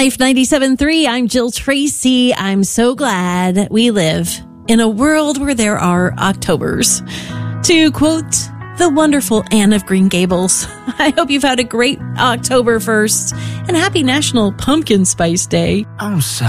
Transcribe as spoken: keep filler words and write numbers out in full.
Life ninety-seven point three, I'm Jill Tracy. I'm so glad we live in a world where there are Octobers. To quote the wonderful Anne of Green Gables, I hope you've had a great October first and happy National Pumpkin Spice Day. I'm so